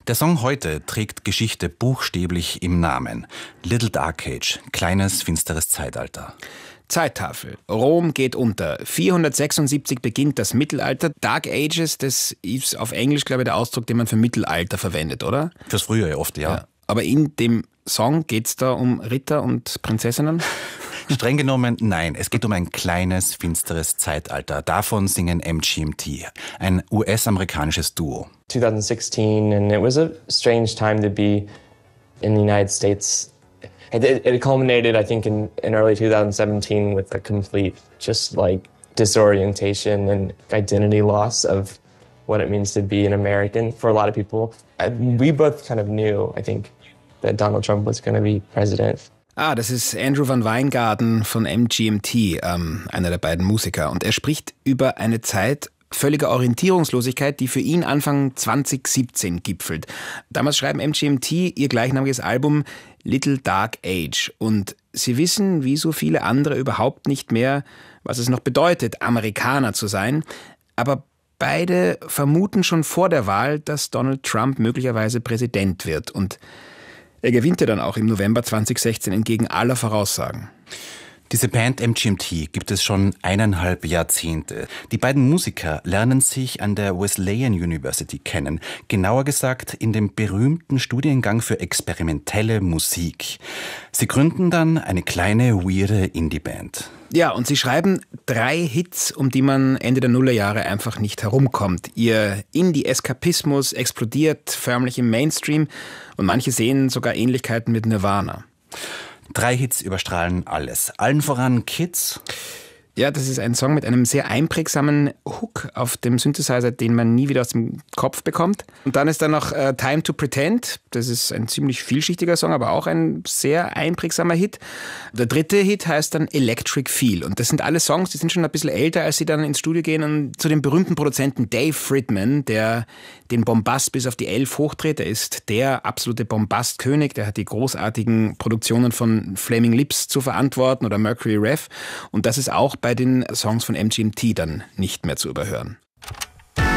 Der Song heute trägt Geschichte buchstäblich im Namen. Little Dark Age, kleines, finsteres Zeitalter. Zeittafel. Rom geht unter. 476 beginnt das Mittelalter. Dark Ages, das ist auf Englisch, glaube ich, der Ausdruck, den man für Mittelalter verwendet, oder? Fürs Frühjahr oft, ja. Aber in dem Song geht es da um Ritter und Prinzessinnen? Streng genommen, nein. Es geht um ein kleines, finsteres Zeitalter. Davon singen MGMT, ein US-amerikanisches Duo. 2016, and it was a strange time to be in the United States. It culminated, I think, in early 2017 with a complete just like disorientation and identity loss of what it means to be an American for a lot of people. We both kind of knew, I think, that Donald Trump was going to be president. Das ist Andrew Van Weingarten von MGMT, einer der beiden Musiker. Und er spricht über eine Zeit völliger Orientierungslosigkeit, die für ihn Anfang 2017 gipfelt. Damals schreiben MGMT ihr gleichnamiges Album Little Dark Age. Und sie wissen, wie so viele andere, überhaupt nicht mehr, was es noch bedeutet, Amerikaner zu sein. Aber beide vermuten schon vor der Wahl, dass Donald Trump möglicherweise Präsident wird. Und er gewinnt ja dann auch im November 2016 entgegen aller Voraussagen. Diese Band MGMT gibt es schon 1,5 Jahrzehnte. Die beiden Musiker lernen sich an der Wesleyan University kennen. Genauer gesagt in dem berühmten Studiengang für experimentelle Musik. Sie gründen dann eine kleine, weirde Indie-Band. Ja, und sie schreiben 3 Hits, um die man Ende der Nullerjahre einfach nicht herumkommt. Ihr Indie-Eskapismus explodiert förmlich im Mainstream und manche sehen sogar Ähnlichkeiten mit Nirvana. 3 Hits überstrahlen alles. Allen voran Kids. Ja, das ist ein Song mit einem sehr einprägsamen Hook auf dem Synthesizer, den man nie wieder aus dem Kopf bekommt. Und dann ist da noch Time to Pretend. Das ist ein ziemlich vielschichtiger Song, aber auch ein sehr einprägsamer Hit. Der 3. Hit heißt dann Electric Feel. Und das sind alle Songs, die sind schon ein bisschen älter, als sie dann ins Studio gehen und zu dem berühmten Produzenten Dave Fridman, der den Bombast bis auf die 11 hochdreht. Er ist der absolute Bombastkönig. Der hat die großartigen Produktionen von Flaming Lips zu verantworten oder Mercury Rev. Und das ist auch bei den Songs von MGMT dann nicht mehr zu überhören.